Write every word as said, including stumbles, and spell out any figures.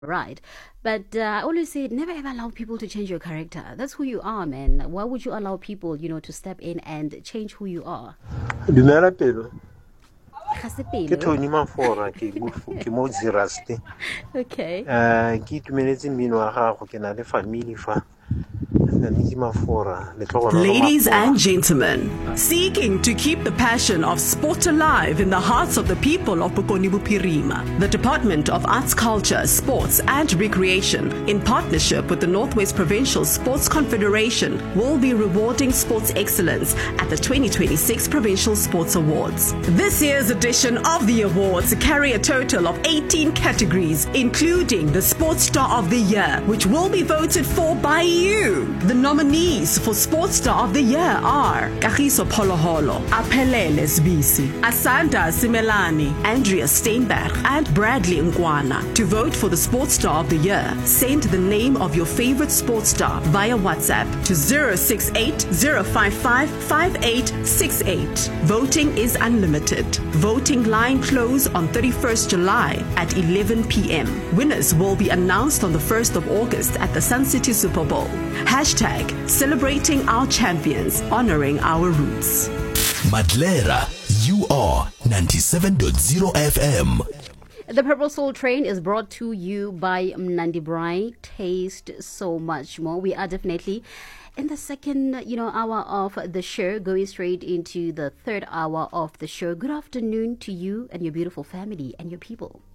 right. But uh, I always say, never ever allow people to change your character. That's who you are, man. Why would you allow people, you know, to step in and change who you are? Dumela pelo. Ga se Ke pelo. Tony Mafora ke mo- ke mo Ziraste. Okay. Eh ke itumeletse mmino wa gago ke na le family fa. Nitsi Mafora le tlogona lo Ladies Mafora. and gentlemen, seeking to keep the passion of sport alive in the hearts of the people of Bokoni Bophirima, the Department of Arts, Culture, Sports and Recreation, in partnership with the Northwest Provincial Sports Confederation, will be rewarding sports excellence at the twenty twenty-six Provincial Sports Awards. This year's edition of the awards carry a total of eighteen categories, including the Sports Star of the Year, which will be voted for by you. The nominees for Sports Star of the Year are Kagiso Poloholo, Aphelele Sbisi, Asanda Simelani, Andrea Steinberg, and Bradley Nkwana. To vote for the Sports Star of the Year, send the name of your favorite sports star via WhatsApp to zero six eight zero five five five eight six eight. Voting is unlimited. Voting line close on thirty-first July at eleven p.m. Winners will be announced on the first of August at the Sun City Super Bowl. Hashtag celebrating our champions, honoring our roots. Madlera, you are ninety-seven point zero F M. The Purple Soul Train is brought to you by Mnandi Braai. Taste so much more. We are definitely in the second, you know, hour of the show, going straight into the third hour of the show. Good afternoon to you and your beautiful family and your people.